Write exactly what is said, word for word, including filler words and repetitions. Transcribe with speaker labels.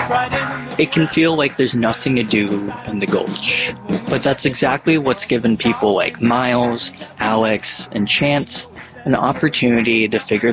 Speaker 1: It can feel like there's nothing to do in the Gulch, but that's exactly what's given people like Miles, Alex, and Chance an opportunity to figure